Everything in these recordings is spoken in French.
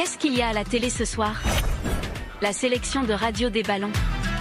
Qu'est-ce qu'il y a à la télé ce soir? La sélection de Radio des Ballons.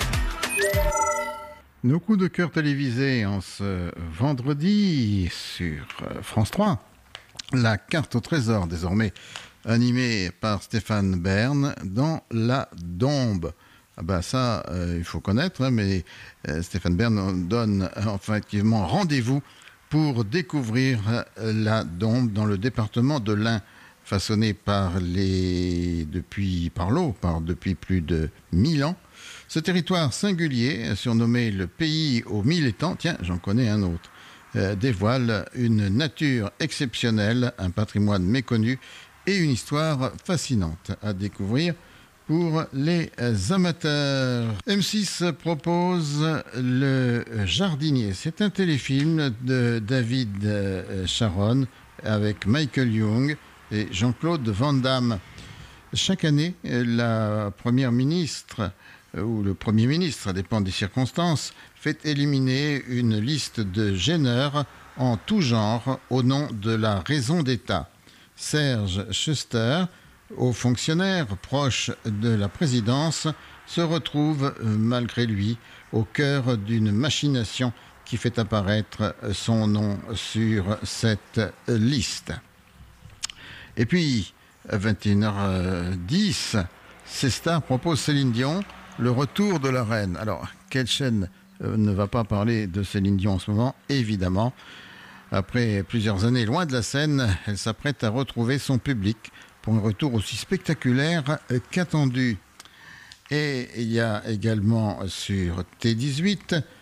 Nos coups de cœur télévisés en ce vendredi sur France 3. La carte au trésor, désormais animée par Stéphane Bern dans La Dombe. Ah bah ça, il faut connaître, hein, mais Stéphane Bern donne effectivement rendez-vous pour découvrir La Dombe dans le département de l'Ain, façonné depuis plus de 1000 ans. Ce territoire singulier, surnommé le pays aux 1000 étangs, tiens, j'en connais un autre, dévoile une nature exceptionnelle, un patrimoine méconnu et une histoire fascinante à découvrir pour les amateurs. M6 propose Le Jardinier. C'est un téléfilm de David Sharon avec Michael Young et Jean-Claude Van Damme. Chaque année, la première ministre ou le Premier ministre, ça dépend des circonstances, fait éliminer une liste de gêneurs en tout genre au nom de la raison d'État. Serge Schuster, haut fonctionnaire proche de la présidence, se retrouve malgré lui au cœur d'une machination qui fait apparaître son nom sur cette liste. Et puis, à 21h10, C-Star propose Céline Dion, le retour de la reine. Alors, quelle chaîne ne va pas parler de Céline Dion en ce moment? Évidemment. Après plusieurs années loin de la scène, elle s'apprête à retrouver son public pour un retour aussi spectaculaire qu'attendu. Et il y a également sur T18